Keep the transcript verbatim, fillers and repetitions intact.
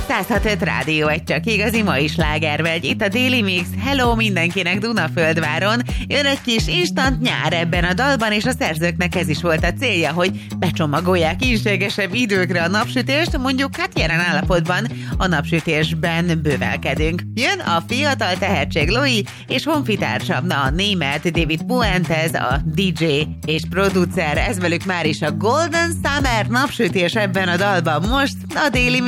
száz hat öt Rádió, egy csak igazi mai slágervegy. Itt a Daily Mix. Hello mindenkinek Dunaföldváron. Jön egy kis instant nyár ebben a dalban, és a szerzőknek ez is volt a célja, hogy becsomagolják ínségesebb időkre a napsütést, mondjuk hát jelen állapotban a napsütésben bővelkedünk. Jön a fiatal tehetség Loi és honfitársa, a német David Puentes, a dé dzsé és producer, ez velük már is a Golden Summer napsütés ebben a dalban. Most a Daily